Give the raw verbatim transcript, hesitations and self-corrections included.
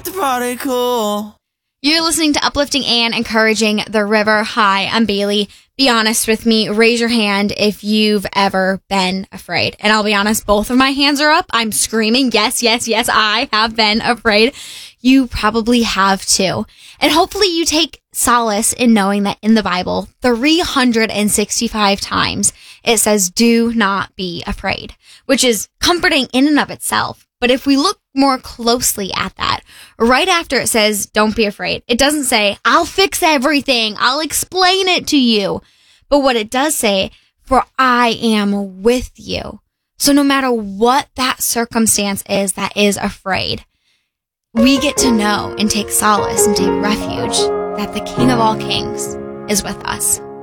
the party cool. You're listening to Uplifting and Encouraging the River. Hi, I'm Bailey. Be honest with me. Raise your hand if you've ever been afraid. And I'll be honest, both of my hands are up. I'm screaming, yes, yes, yes, I have been afraid. You probably have too. And hopefully you take solace in knowing that in the Bible, three hundred sixty-five times, it says, do not be afraid, which is comforting in and of itself. But if we look more closely at that, right after it says, don't be afraid, it doesn't say, I'll fix everything. I'll explain it to you. But what it does say, for I am with you. So no matter what that circumstance is that is afraid, we get to know and take solace and take refuge that the King of all kings is with us.